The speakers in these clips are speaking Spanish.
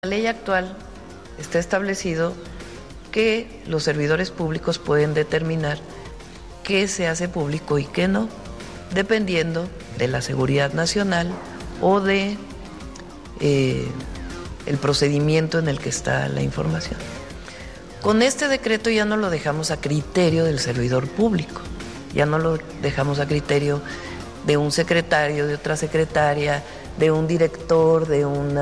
La ley actual está establecido que los servidores públicos pueden determinar qué se hace público y qué no, dependiendo de la seguridad nacional o de el procedimiento en el que está la información. Con este decreto ya no lo dejamos a criterio del servidor público, ya no lo dejamos a criterio de un secretario, de otra secretaria, de un director, de un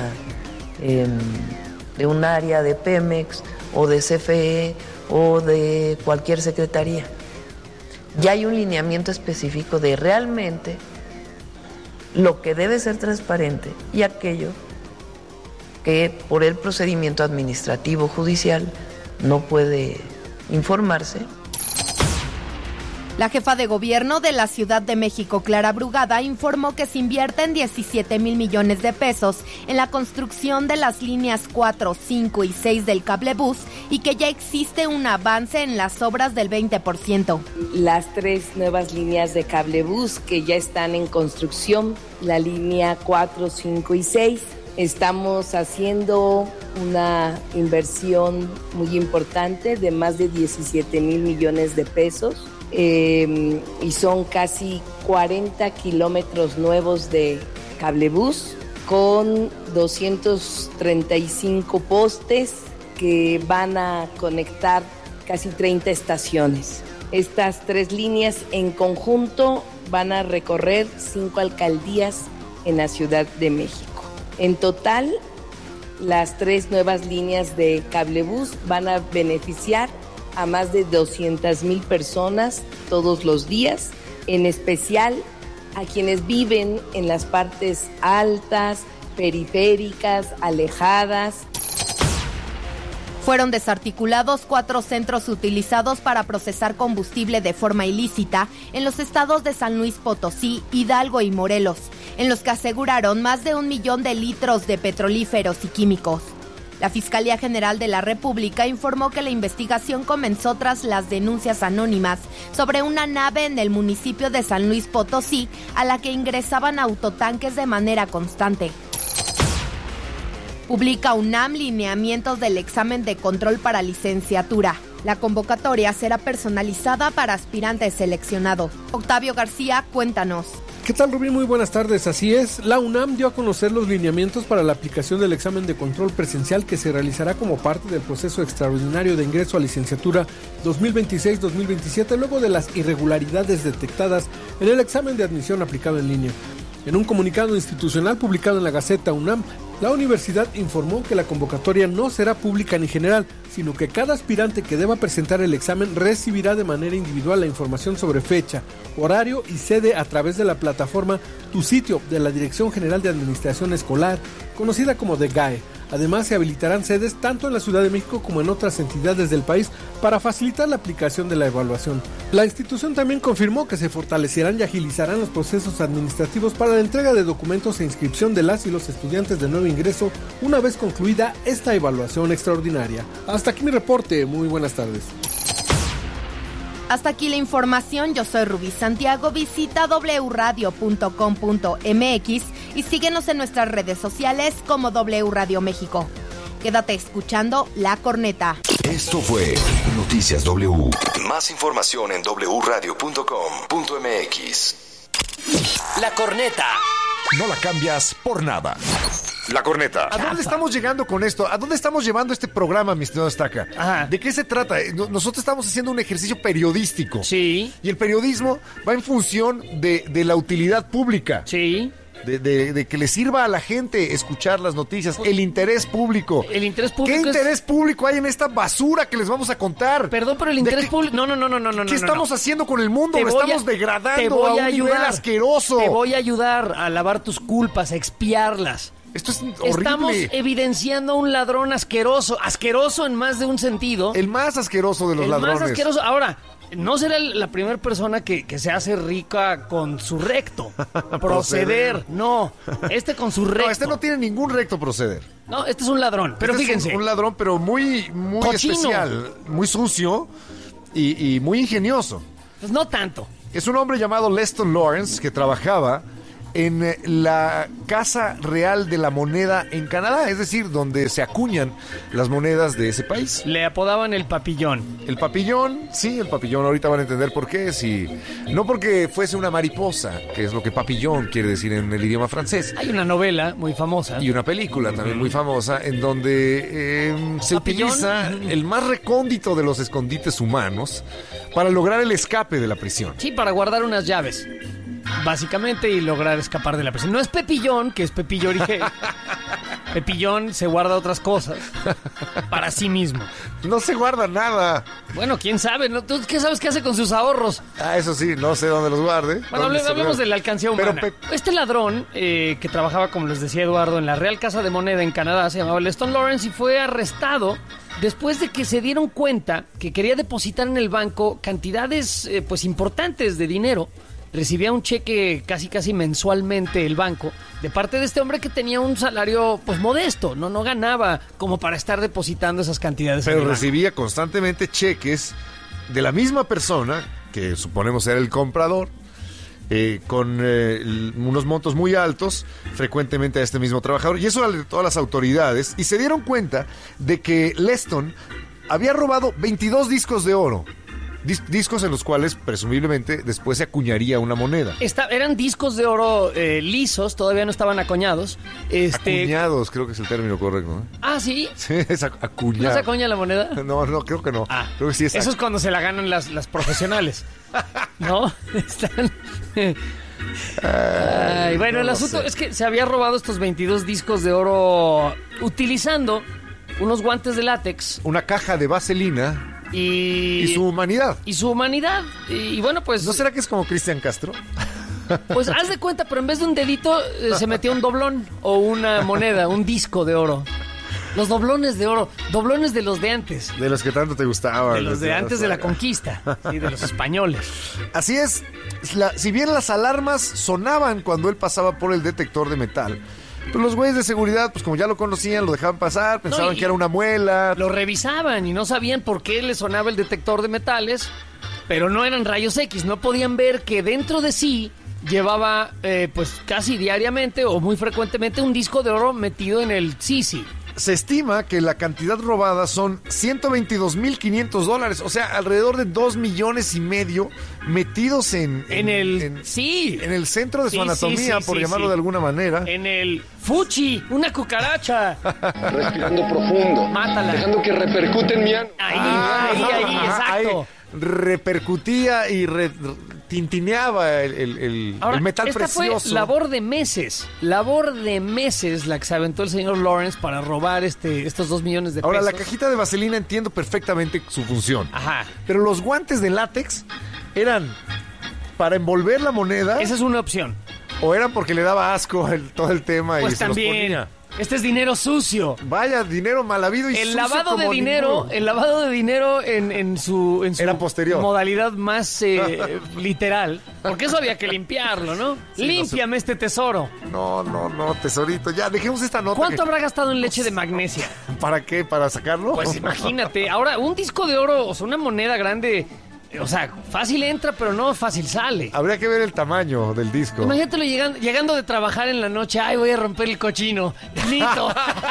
área de Pemex o de CFE o de cualquier secretaría. Ya hay un lineamiento específico de realmente lo que debe ser transparente y aquello que por el procedimiento administrativo judicial no puede informarse. La jefa de gobierno de la Ciudad de México, Clara Brugada, informó que se invierten 17,000 millones de pesos en la construcción de las líneas 4, 5 y 6 del cablebús y que ya existe un avance en las obras del 20%. Las 3 nuevas líneas de cablebús que ya están en construcción, la línea 4, 5 y 6. Estamos haciendo una inversión muy importante de más de 17,000 millones de pesos. Y son casi 40 kilómetros nuevos de cablebús con 235 postes que van a conectar casi 30 estaciones. Estas 3 líneas en conjunto van a recorrer 5 alcaldías en la Ciudad de México. En total, las 3 nuevas líneas de cablebús van a beneficiar a más de 200,000 personas todos los días, en especial a quienes viven en las partes altas, periféricas, alejadas. Fueron desarticulados 4 centros utilizados para procesar combustible de forma ilícita en los estados de San Luis Potosí, Hidalgo y Morelos, en los que aseguraron más de 1 millón de litros de petrolíferos y químicos. La Fiscalía General de la República informó que la investigación comenzó tras las denuncias anónimas sobre una nave en el municipio de San Luis Potosí a la que ingresaban autotanques de manera constante. Publica UNAM lineamientos del examen de control para licenciatura. La convocatoria será personalizada para aspirantes seleccionados. Octavio García, cuéntanos. ¿Qué tal, Rubí? Muy buenas tardes. Así es, la UNAM dio a conocer los lineamientos para la aplicación del examen de control presencial que se realizará como parte del proceso extraordinario de ingreso a licenciatura 2026-2027 luego de las irregularidades detectadas en el examen de admisión aplicado en línea. En un comunicado institucional publicado en la Gaceta UNAM, la universidad informó que la convocatoria no será pública ni general, sino que cada aspirante que deba presentar el examen recibirá de manera individual la información sobre fecha, horario y sede a través de la plataforma Tu Sitio de la Dirección General de Administración Escolar, conocida como DGAE. Además, se habilitarán sedes tanto en la Ciudad de México como en otras entidades del país para facilitar la aplicación de la evaluación. La institución también confirmó que se fortalecerán y agilizarán los procesos administrativos para la entrega de documentos e inscripción de las y los estudiantes de nuevo ingreso una vez concluida esta evaluación extraordinaria. Hasta aquí mi reporte. Muy buenas tardes. Hasta aquí la información, yo soy Rubí Santiago, visita wradio.com.mx y síguenos en nuestras redes sociales como W Radio México. Quédate escuchando La Corneta. Esto fue Noticias W. Más información en wradio.com.mx. La Corneta. No la cambias por nada. La Corneta. ¿A dónde estamos llegando con esto? ¿A dónde estamos llevando este programa, mi estimado Estaca? Ajá. ¿De qué se trata? Nosotros estamos haciendo un ejercicio periodístico. Sí. Y el periodismo va en función de la utilidad pública. Sí. De que le sirva a la gente escuchar las noticias. El interés público. El interés público. ¿Qué interés público hay en esta basura que les vamos a contar? Perdón, pero el interés público. No. ¿Qué estamos haciendo con el mundo? Lo estamos degradando a un nivel asqueroso. Te voy a ayudar a lavar tus culpas, a expiarlas. Esto es horrible. Estamos evidenciando a un ladrón asqueroso. Asqueroso en más de un sentido. El más asqueroso de los ladrones. El más asqueroso. Ahora, no será la primera persona que se hace rica con su recto proceder. No, con su recto. No, este no tiene ningún recto proceder. No, este es un ladrón. Pero fíjense. Es un ladrón, pero muy cochino, especial, muy sucio y muy ingenioso. Pues no tanto. Es un hombre llamado Leston Lawrence que trabajaba en la Casa Real de la Moneda en Canadá, es decir, donde se acuñan las monedas de ese país. Le apodaban el papillón. El papillón, sí, el papillón, ahorita van a entender por qué, sí. No porque fuese una mariposa, que es lo que papillón quiere decir en el idioma francés. Hay una novela muy famosa. Y una película también muy famosa, en donde se utiliza el más recóndito de los escondites humanos para lograr el escape de la prisión. Sí, para guardar unas llaves, básicamente, y lograr escapar de la prisión. No es Pepillón, que es Pepillo origen. Pepillón se guarda otras cosas para sí mismo. No se guarda nada. Bueno, quién sabe, ¿no? ¿Tú qué sabes qué hace con sus ahorros? Eso sí, no sé dónde los guarde. Bueno, hablemos de la alcancía humana. Este ladrón, que trabajaba, como les decía Eduardo, en la Real Casa de Moneda en Canadá, se llamaba Leston Lawrence y fue arrestado después de que se dieron cuenta que quería depositar en el banco cantidades pues importantes de dinero. Recibía un cheque casi mensualmente el banco de parte de este hombre que tenía un salario pues modesto, no ganaba como para estar depositando esas cantidades. Pero recibía constantemente cheques de la misma persona, que suponemos era el comprador, con unos montos muy altos, frecuentemente a este mismo trabajador, y eso alertó a todas las autoridades, y se dieron cuenta de que Leston había robado 22 discos de oro. Discos en los cuales presumiblemente después se acuñaría una moneda. Eran discos de oro lisos, todavía no estaban acuñados. Acuñados, creo que es el término correcto, ¿no? Ah, ¿sí? Sí, es acuñado. ¿No se acuña la moneda? No, creo que no. Creo que sí eso es cuando se la ganan las profesionales, ¿no? Están... bueno, el asunto es que se había robado estos 22 discos de oro utilizando unos guantes de látex, una caja de vaselina y su humanidad. Y bueno, pues... ¿No será que es como Cristian Castro? Pues haz de cuenta, pero en vez de un dedito se metía un doblón o una moneda, un disco de oro. Los doblones de oro, doblones de los de antes. De los que tanto te gustaban. De los de antes de la conquista, sí, de los españoles. Así es, si bien las alarmas sonaban cuando él pasaba por el detector de metal, pues los güeyes de seguridad, pues como ya lo conocían, lo dejaban pasar, pensaban que era una muela. Lo revisaban y no sabían por qué le sonaba el detector de metales, pero no eran rayos X, no podían ver que dentro de sí llevaba, pues casi diariamente o muy frecuentemente un disco de oro metido en el sisi. Se estima que la cantidad robada son $122,500, o sea, alrededor de 2,5 millones metidos en el centro de su anatomía, por llamarlo de alguna manera. En el fuchi, una cucaracha. Respirando profundo. Mátala. Dejando que repercute en mi ano. Ahí, exacto. Ahí repercutía y tintineaba el metal precioso. Esta fue labor de meses la que se aventó el señor Lawrence para robar estos 2 millones de pesos. Ahora, la cajita de vaselina entiendo perfectamente su función. Ajá. Pero los guantes de látex eran para envolver la moneda. Esa es una opción. ¿O eran porque le daba asco todo el tema pues y se los ponía? Este es dinero sucio. Vaya, dinero mal habido y sucio. El lavado de dinero en su era posterior, modalidad más literal, porque eso había que limpiarlo, ¿no? Sí, límpiame este tesoro. No, tesorito, ya dejemos esta nota. ¿Cuánto habrá gastado en leche de magnesia? ¿Para qué? ¿Para sacarlo? Pues imagínate, ahora un disco de oro, o sea, una moneda grande. O sea, fácil entra, pero no fácil sale. Habría que ver el tamaño del disco. Imagínatelo llegando de trabajar en la noche. Ay, voy a romper el cochino. Nito.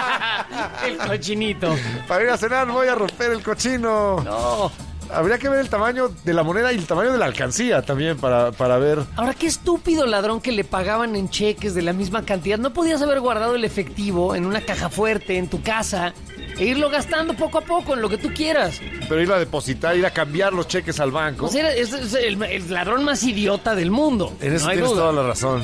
El cochinito. Para ir a cenar voy a romper el cochino. No. Habría que ver el tamaño de la moneda y el tamaño de la alcancía también para ver. Ahora, qué estúpido ladrón que le pagaban en cheques de la misma cantidad. ¿No podías haber guardado el efectivo en una caja fuerte en tu casa e irlo gastando poco a poco en lo que tú quieras? Pero ir a depositar, ir a cambiar los cheques al banco. O sea, es el ladrón más idiota del mundo. En eso no tienes toda la razón.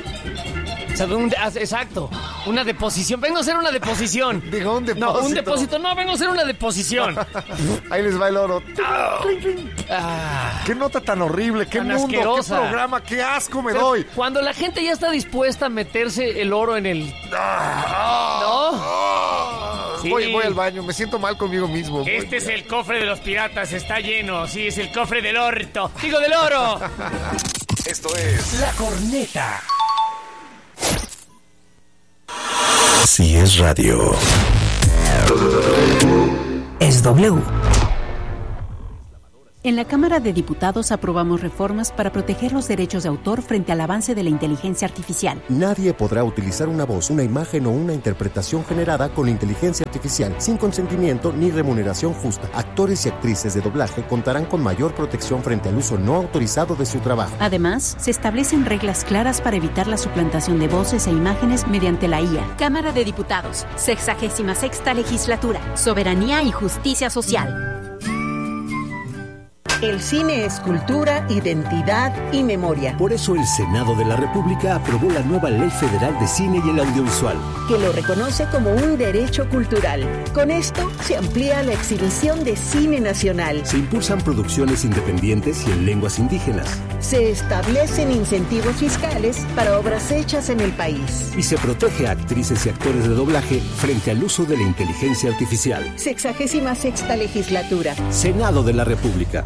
O sea, exacto. Una deposición. Vengo a hacer una deposición. Digo, un depósito. No, un depósito. No, vengo a hacer una deposición. Ahí les va el oro. Ah, qué nota tan horrible, qué tan mundo, asquerosa. Qué programa, qué asco me doy. Cuando la gente ya está dispuesta a meterse el oro en el... ¿No? Sí. Voy al baño, me siento mal conmigo mismo. Este es el cofre de los piratas, está lleno. Sí, es el cofre del orto. Digo, del oro. Esto es La Corneta. Si es radio. Es W. En la Cámara de Diputados aprobamos reformas para proteger los derechos de autor frente al avance de la inteligencia artificial. Nadie podrá utilizar una voz, una imagen o una interpretación generada con inteligencia artificial sin consentimiento ni remuneración justa. Actores y actrices de doblaje contarán con mayor protección frente al uso no autorizado de su trabajo. Además, se establecen reglas claras para evitar la suplantación de voces e imágenes mediante la IA. Cámara de Diputados, 66ª Legislatura, Soberanía y Justicia Social. El cine es cultura, identidad y memoria. Por eso el Senado de la República aprobó la nueva Ley Federal de Cine y el Audiovisual, que lo reconoce como un derecho cultural. Con esto se amplía la exhibición de cine nacional. Se impulsan producciones independientes y en lenguas indígenas. Se establecen incentivos fiscales para obras hechas en el país. Y se protege a actrices y actores de doblaje frente al uso de la inteligencia artificial. 66ª Legislatura. Senado de la República.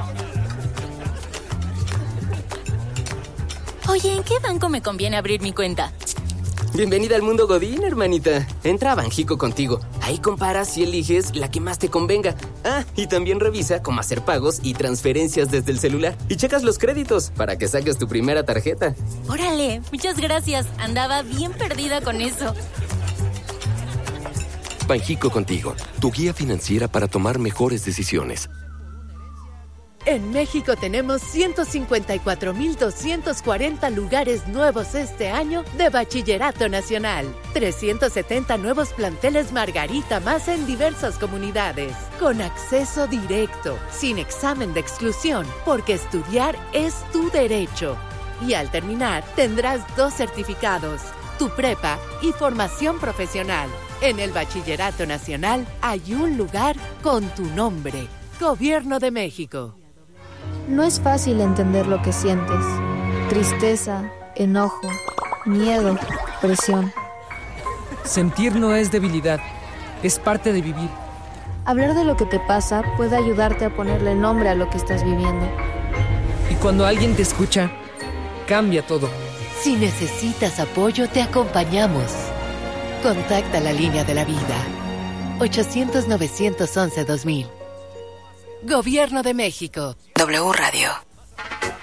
Oye, ¿en qué banco me conviene abrir mi cuenta? Bienvenida al mundo Godín, hermanita. Entra a Banjico Contigo. Ahí comparas y eliges la que más te convenga. Ah, y también revisa cómo hacer pagos y transferencias desde el celular. Y checas los créditos para que saques tu primera tarjeta. Órale, muchas gracias. Andaba bien perdida con eso. Banjico Contigo, tu guía financiera para tomar mejores decisiones. En México tenemos 154,240 lugares nuevos este año de Bachillerato Nacional. 370 nuevos planteles Margarita más en diversas comunidades. Con acceso directo, sin examen de exclusión, porque estudiar es tu derecho. Y al terminar, tendrás 2 certificados, tu prepa y formación profesional. En el Bachillerato Nacional hay un lugar con tu nombre. Gobierno de México. No es fácil entender lo que sientes. Tristeza, enojo, miedo, presión. Sentir no es debilidad, es parte de vivir. Hablar de lo que te pasa puede ayudarte a ponerle nombre a lo que estás viviendo. Y cuando alguien te escucha, cambia todo. Si necesitas apoyo, te acompañamos. Contacta la línea de la vida. 800-911-2000. Gobierno de México. W Radio.